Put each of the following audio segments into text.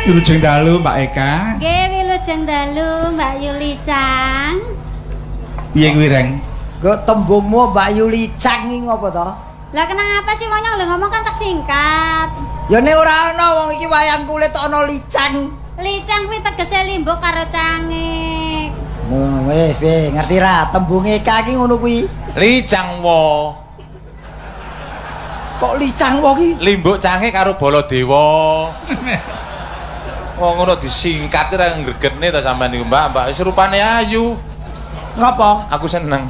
Wilujeng dalu Mbak Eka. Nggih, wilujeng dalu Mbak Yuli Cang. Piye kuwi, Reng? Kok tembungmu Mbak Yuli Cang iki ngopo to? Lah kenapa sih wong lho ngomong kan tak singkat. Ya nek ora ana wong iki wayang kulit ana licang. Licang kuwi tegese limbo karo cangik. Wis ngerti ra tembunge Eka iki ngono kuwi. Licang wo. Kok licang wo iki? Limbuk cangik karo Baladewa. Wong ngono disingkat ora ngregetne ta sampean niku, Mbak. Mbak wis rupane ayu. Ngopo? Aku seneng.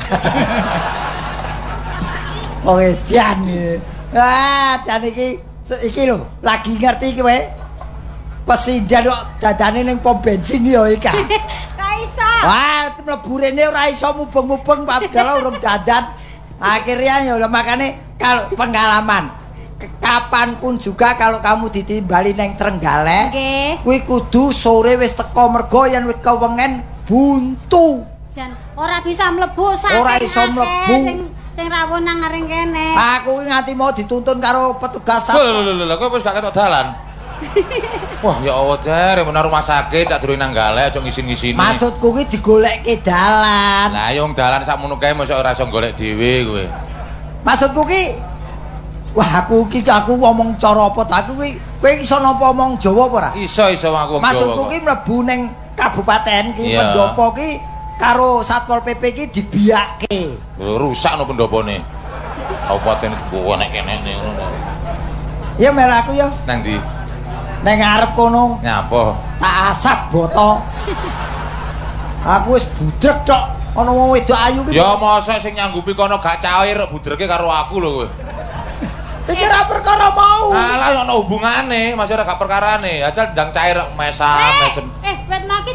Wong edan iki. Wah, jan iki lho, lagi ngerti kowe. Pesindan kok dadane ning pom bensin ya iki. Kok iso? Wah, mlebu rene ora iso mubeng-mubeng padahal urung dadan. Akhirnya ya makane kalau pengalaman kapanpun juga kalau kamu ditimbali neng Trenggalek, kuwi kudu sore wis teko mergo yen wis kewengen buntu. Jan ora bisa mlebu saking ora iso mlebu sing rawuh nang ngaring kene. Aku kuwi nganti mau dituntun karo petugas satpol. Lho, kowe wis gak ketok dalan. Wah, ya Allah, Der, menawa rumah sakit cak durung nang Galek aja ngisin-ngisini. Maksudku kuwi digolekke dalan. Lah yo dalan sakmono kae mosok ora iso golek dhewe kowe. Maksudku ki wah aku ngomong cara apa ta aku kuwi kowe iso nampa omong Jawa apa ora? Iso aku wong Jawa. Maksudku ki mlebu ning kabupaten ki pendopo ki karo Satpol PP ki dibiake. Rusak no pendopone. Kabupaten ku nek kene ngono. Ya mel aku ya. Nang ndi? Neng ngarep kono. Nyapa? Tak asap boto. Aku wis budrek tok. Ana wong wedok ayu ki. Ya mosok sing nyanggupi kono gak cair budreke karo aku lho kowe. Iki ora perkara mau. Alah ono hubungane, masih ora gak perkarane. Ajal ndang cair mesam.